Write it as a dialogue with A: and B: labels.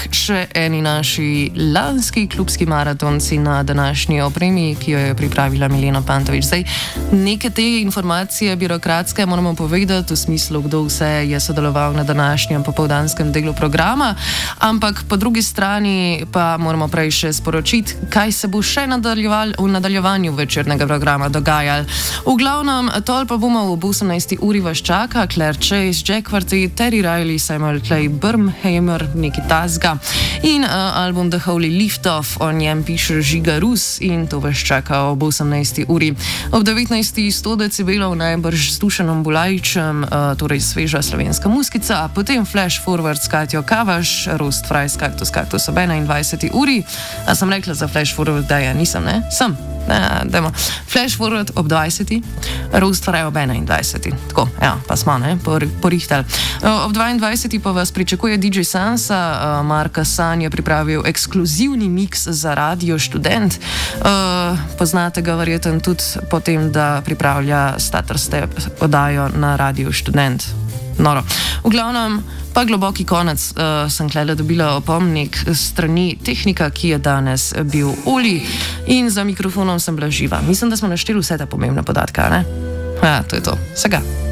A: še eni naši lanski klubski maratonci na današnji opremi, ki jo je pripravila Milena Pantovič. Zdaj, neke te informacije birokratske moramo povedati v smislu, kdo vse je sodeloval na današnjem popoldanskem delu programa, ampak po drugi strani pa moramo prej še sporočiti, kaj se bo še v nadaljevanju večernega programa dogajalo. V glavnem, tol pa bomo ob 18. uri vas čaka Claire Chase, Jack Quartet, Terry Riley, Samuel Clay, Birmheimer, neki Tazga in album The Holy Lift-Off, o njem piše Žiga Rus in to vas čaka ob 18. uri. Ob 19. 100 decibelov najbrž s Dušanom Bulajičem, torej sveža slovenska muskica, potem Flash Forward s Katjo Kavaš, Roast Fries Kaktus ob 21. uri. A sem rekla za Flash Forward, da ja nisem, ne? Sem. Dajmo. Flash Forward ob 20. Roast Fry ob 21. Tako, ja, pa smo, ne, porihtali. Ob 22. pa vas pričakuje DJ Sansa. Marka San je pripravil ekskluzivni miks za Radio Študent. Poznate ga verjetno tudi po tem, da pripravlja Stutter Step oddajo na Radio Študent. Noro. V glavnem, pa globoki konec sem klele dobila opomnik strani tehnika, ki je danes bil Oli, in za mikrofonom sem bila Živa. Mislim, da smo našteli vse te pomembne podatke, ne? Ja, to je to. Vsega.